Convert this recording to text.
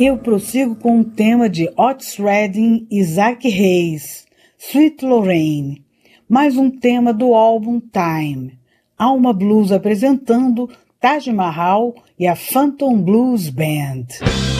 Eu prossigo com um tema de Otis Redding e Isaac Hayes, Sweet Lorraine, mais um tema do álbum Time, Alma Blues apresentando Taj Mahal e a Phantom Blues Band.